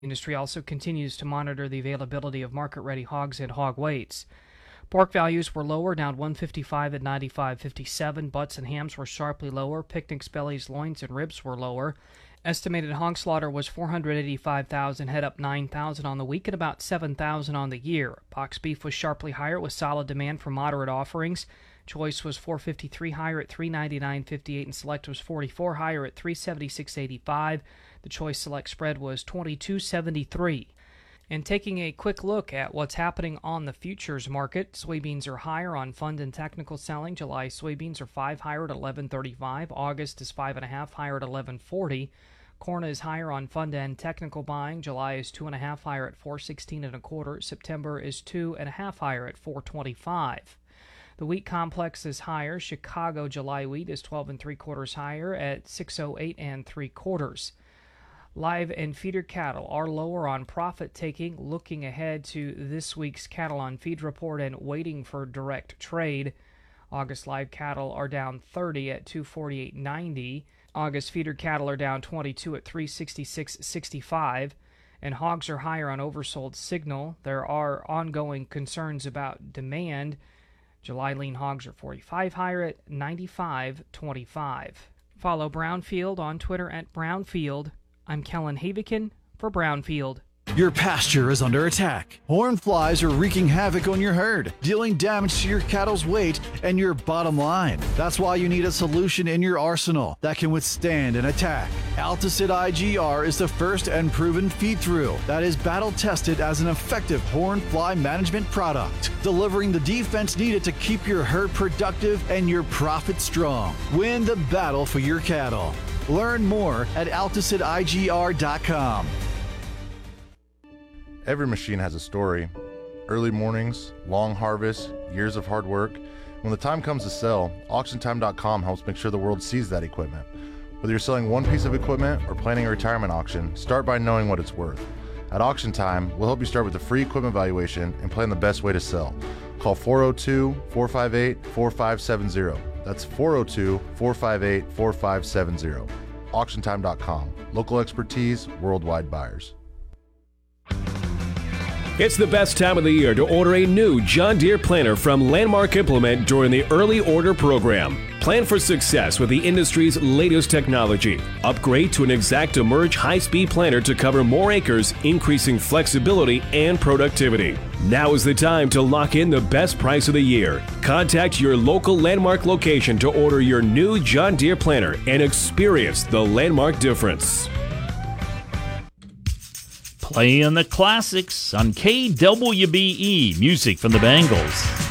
Industry also continues to monitor the availability of market-ready hogs and hog weights. Pork values were lower, down $155 at $95.57. Butts and hams were sharply lower. Picnics, bellies, loins, and ribs were lower. Estimated hog slaughter was 485,000 head, up 9,000 on the week and about 7,000 on the year. Box beef was sharply higher with solid demand for moderate offerings. Choice was 453 higher at 399.58, and Select was 44 higher at 376.85. The Choice Select spread was 22.73. And taking a quick look at what's happening on the futures market, soybeans are higher on fund and technical selling. July soybeans are 5 higher at 11.35. August is 5.5 higher at 11.40. Corn is higher on fund and technical buying. July is 2.5 higher at 4.16 1/4. September is 2.5 higher at 4.25. The wheat complex is higher. Chicago July wheat is 12 3/4 higher at 608 3/4. Live and feeder cattle are lower on profit-taking, looking ahead to this week's cattle on feed report and waiting for direct trade. August live cattle are down 30 at 248.90. August feeder cattle are down 22 at 366.65. And hogs are higher on oversold signal. There are ongoing concerns about demand. July lean hogs are 45 higher at 95.25. Follow Brownfield on Twitter at Brownfield. I'm Kellen Havikin for Brownfield. Your pasture is under attack. Horn flies are wreaking havoc on your herd, dealing damage to your cattle's weight and your bottom line. That's why you need a solution in your arsenal that can withstand an attack. Alticid IGR is the first and proven feed-through that is battle-tested as an effective horn fly management product, delivering the defense needed to keep your herd productive and your profit strong. Win the battle for your cattle. Learn more at AlticidIGR.com. Every machine has a story. Early mornings, long harvests, years of hard work. When the time comes to sell, AuctionTime.com helps make sure the world sees that equipment. Whether you're selling one piece of equipment or planning a retirement auction, start by knowing what it's worth. At Auction Time, we'll help you start with a free equipment valuation and plan the best way to sell. Call 402-458-4570. That's 402-458-4570. AuctionTime.com. Local expertise, worldwide buyers. It's the best time of the year to order a new John Deere planter from Landmark Implement during the early order program. Plan for success with the industry's latest technology. Upgrade to an ExactEmerge high-speed planter to cover more acres, increasing flexibility and productivity. Now is the time to lock in the best price of the year. Contact your local Landmark location to order your new John Deere planter and experience the Landmark difference. Playing the classics on KWBE, music from the Bangles.